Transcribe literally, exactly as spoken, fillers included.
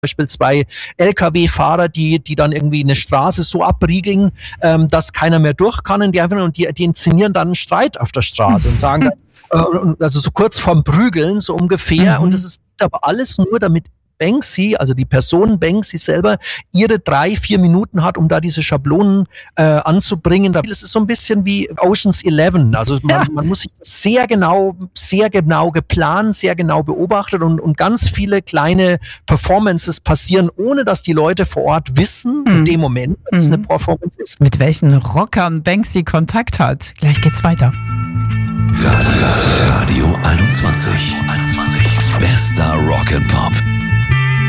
Beispiel zwei L K W-Fahrer, die, die dann irgendwie eine Straße so abriegeln, ähm, dass keiner mehr durch kann. Und die, einfach, und die, die inszenieren dann einen Streit auf der Straße und sagen, dann, äh, also so kurz vorm Prügeln, so ungefähr. Mhm. Und das ist aber alles nur, damit Banksy, also die Person Banksy selber, ihre drei, vier Minuten hat, um da diese Schablonen äh, anzubringen. Das ist so ein bisschen wie Ocean's Eleven. Also man, ja. man muss sich sehr genau, sehr genau geplant, sehr genau beobachtet und, und ganz viele kleine Performances passieren, ohne dass die Leute vor Ort wissen, mhm. in dem Moment, dass mhm. es eine Performance ist. Mit welchen Rockern Banksy Kontakt hat. Gleich geht's weiter. Radio, Radio einundzwanzig. einundzwanzig. Bester Rock and Pop.